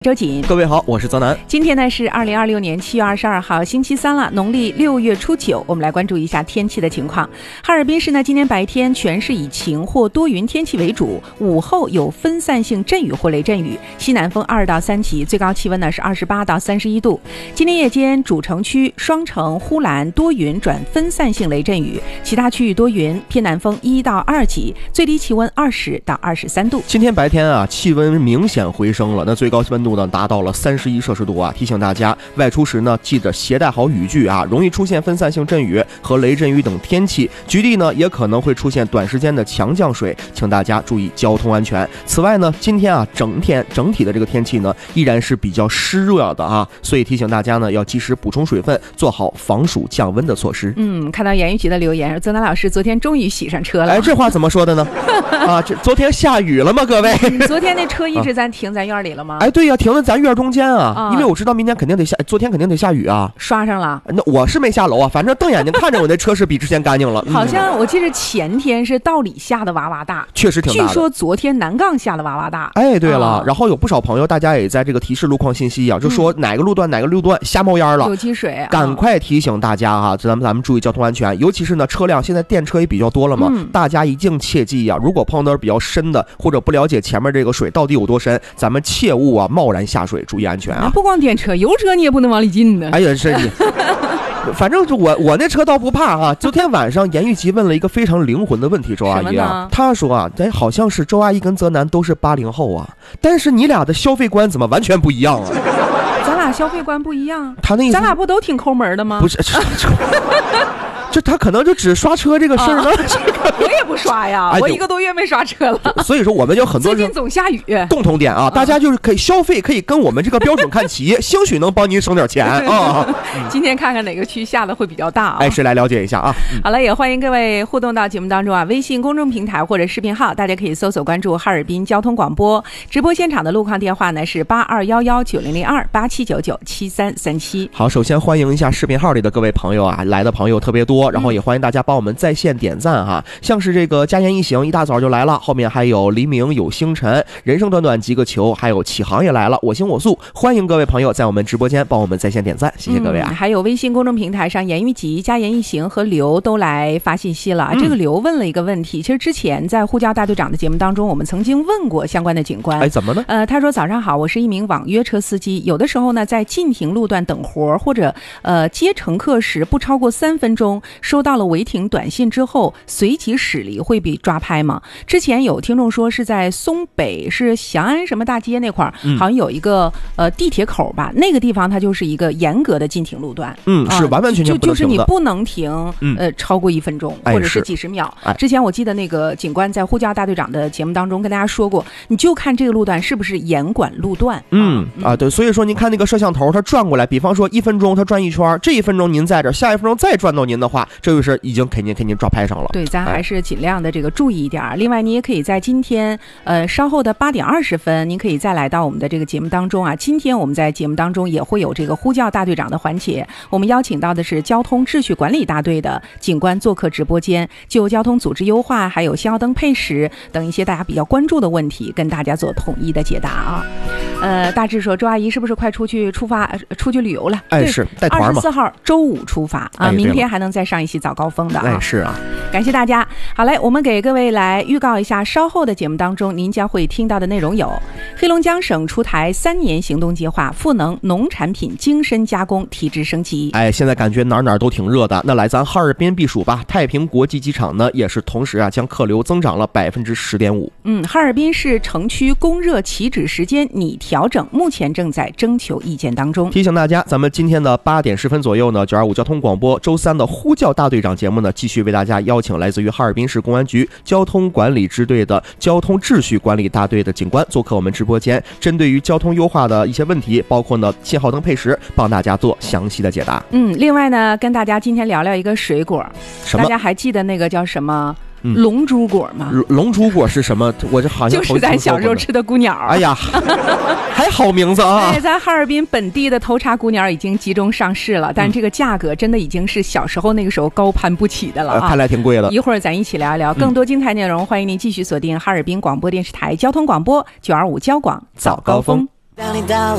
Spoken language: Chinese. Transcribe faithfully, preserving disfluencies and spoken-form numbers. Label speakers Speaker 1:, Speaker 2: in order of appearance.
Speaker 1: 周瑾，
Speaker 2: 各位好，我是泽南。
Speaker 1: 今天呢是二零二六年七月二十二号，星期三了，农历六月初九。我们来关注一下天气的情况。哈尔滨市呢，今天白天全市以晴或多云天气为主，午后有分散性阵雨或雷阵雨，西南风二到三级，最高气温呢是二十八到三十一度。今天夜间主城区、双城、呼兰多云转分散性雷阵雨，其他区域多云，偏南风一到二级，最低气温二十到二十三度。
Speaker 2: 今天白天啊，气温明显回升了，那最高温度呢达到了三十一摄氏度啊！提醒大家外出时呢，记得携带好雨具啊，容易出现分散性阵雨和雷阵雨等天气，局地呢也可能会出现短时间的强降水，请大家注意交通安全。此外呢，今天啊整天整体的这个天气呢依然是比较湿热的啊，所以提醒大家呢要及时补充水分，做好防暑降温的措施。
Speaker 1: 嗯，看到言语局的留言，泽南老师昨天终于洗上车了。
Speaker 2: 哎，这话怎么说的呢？啊，这昨天下雨了吗？各位，
Speaker 1: 你昨天那车一直在停咱院里了吗？
Speaker 2: 哎，对呀、啊，停在咱院中间啊，
Speaker 1: 啊，
Speaker 2: 因为我知道明天肯定得下，昨天肯定得下雨啊。
Speaker 1: 刷上了？
Speaker 2: 那我是没下楼啊，反正瞪眼睛看着我那车是比之前干净了。
Speaker 1: 好像我记得前天是道里下的哇哇大，
Speaker 2: 确实挺大的。
Speaker 1: 据说昨天南杠下的哇哇大。
Speaker 2: 哎，对了、
Speaker 1: 啊，
Speaker 2: 然后有不少朋友，大家也在这个提示路况信息啊，就说哪个路段、嗯、哪个路段瞎冒烟了，
Speaker 1: 有积水，
Speaker 2: 赶快提醒大家哈、啊，咱们咱们注意交通安全，尤其是呢车辆现在电车也比较多了嘛，嗯、大家一定切记呀、啊，如果碰到比较深的或者不了解前面这个水到底有多深，咱们切勿啊贸然下水，注意安全啊！
Speaker 1: 不光电车，油车你也不能往里进呢。
Speaker 2: 哎呀，是你。反正我我那车倒不怕啊。昨天晚上严玉吉问了一个非常灵魂的问题，周阿姨啊，他说啊，哎，好像是周阿姨跟泽南都是八零后啊，但是你俩的消费观怎么完全不一样啊？
Speaker 1: 咱俩消费观不一样，
Speaker 2: 他那意思
Speaker 1: 咱俩不都挺抠门的吗？
Speaker 2: 不是。这他可能就只刷车这个事儿呢、
Speaker 1: 啊，我也不刷呀、哎，我一个多月没刷车了。
Speaker 2: 所以说我们有很多
Speaker 1: 最近总下雨，
Speaker 2: 共同点啊，大家就是可以消费，可以跟我们这个标准看齐，兴许能帮您省点钱啊。
Speaker 1: 今天看看哪个区下的会比较大啊？
Speaker 2: 哎，是来了解一下啊。
Speaker 1: 好了，也欢迎各位互动到节目当中啊，微信公众平台或者视频号，大家可以搜索关注哈尔滨交通广播。直播现场的路况电话呢是八二幺幺九零零二八七九九七三三七。
Speaker 2: 好，首先欢迎一下视频号里的各位朋友啊，来的朋友特别多。然后也欢迎大家帮我们在线点赞哈，像是这个佳言一行一大早就来了，后面还有黎明有星辰，人生短短几个球，还有启航也来了，我行我素，欢迎各位朋友在我们直播间帮我们在线点赞，谢谢各位啊、
Speaker 1: 嗯、还有微信公众平台上言语集、佳言一行和刘都来发信息了、嗯、这个刘问了一个问题，其实之前在呼叫大队长的节目当中我们曾经问过相关的警官。
Speaker 2: 哎，怎么呢？
Speaker 1: 呃，他说早上好，我是一名网约车司机，有的时候呢在禁停路段等活或者呃接乘客时不超过三分钟收到了违停短信之后随即驶离会被抓拍吗？之前有听众说是在松北是祥安什么大街那块儿、嗯、好像有一个呃地铁口吧，那个地方它就是一个严格的禁停路段，
Speaker 2: 嗯，是完完全全不能停的、呃、就
Speaker 1: 就是你不能停、嗯、呃超过一分钟、
Speaker 2: 哎、
Speaker 1: 或者是几十秒、
Speaker 2: 哎、
Speaker 1: 之前我记得那个警官在呼叫大队长的节目当中跟大家说过，你就看这个路段是不是严管路段。
Speaker 2: 嗯啊对，所以说您看那个摄像头它转过来，比方说一分钟它转一圈，这一分钟您在这，下一分钟再转到您的话，这就是已经肯定肯定抓拍上了。
Speaker 1: 对，咱还是尽量的这个注意一点、哎、另外你也可以在今天呃稍后的八点二十分您可以再来到我们的这个节目当中啊。今天我们在节目当中也会有这个呼叫大队长的环节，我们邀请到的是交通秩序管理大队的警官做客直播间，就交通组织优化还有信号灯配时等一些大家比较关注的问题跟大家做统一的解答啊。呃，大致说周阿姨是不是快出去出发出去旅游了？
Speaker 2: 哎，是带团嘛。
Speaker 1: 二十四号周五出发啊、哎，明天还能再上一期早高峰的啊。
Speaker 2: 哎，是啊。
Speaker 1: 感谢大家。好嘞，我们给各位来预告一下稍后的节目当中您将会听到的内容有：黑龙江省出台三年行动计划，赋能农产品精深加工提质升级。
Speaker 2: 哎，现在感觉哪哪都挺热的，那来咱哈尔滨避暑吧。太平国际机场呢也是同时啊将客流增长了百分之十点五。
Speaker 1: 嗯，哈尔滨市城区供热起止时间拟调整，目前正在征求意见当中。
Speaker 2: 提醒大家，咱们今天的八点十分左右呢，九二五交通广播周三的呼叫大队长节目呢，继续为大家邀请来自于哈尔滨市公安局交通管理支队的交通秩序管理大队的警官做客我们直播间，针对于交通优化的一些问题，包括呢信号灯配时，帮大家做详细的解答。
Speaker 1: 嗯，另外呢，跟大家今天聊聊一个水果，
Speaker 2: 什么？
Speaker 1: 大家还记得那个叫什么？龙珠果吗？
Speaker 2: 龙珠果是什么？我这好像
Speaker 1: 就是咱小时候吃的姑鸟。
Speaker 2: 哎呀，还好名字啊！
Speaker 1: 哎，咱哈尔滨本地的头茬姑鸟已经集中上市了，但这个价格真的已经是小时候那个时候高攀不起的了啊！
Speaker 2: 看来挺贵的。
Speaker 1: 一会儿咱一起聊一聊更多精彩内容，欢迎您继续锁定哈尔滨广播电视台交通广播九二五交广早高峰。
Speaker 3: 当你到了